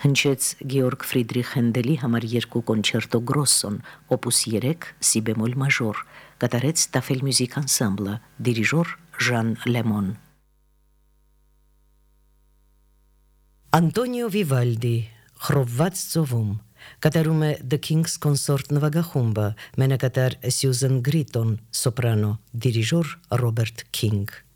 Հնչեց Գեորգ Ֆրիդրիխ Հենդելի համար 2 կոնչերտո գրոսոն, օպուս 3, սի բեմոլ մաժոր, կատարեց Տաֆել մյուզիկ անսամբլը, դիրիժոր Ժան Լեմոն։ Անտոնիո Վիվալդի Խռովված ծովում կատարում է The King's Consort նվագախումբը, մենակատար Սյուզան Գրիտոն, սոպրանո, դիրիժոր Ռոբերտ Քինգ։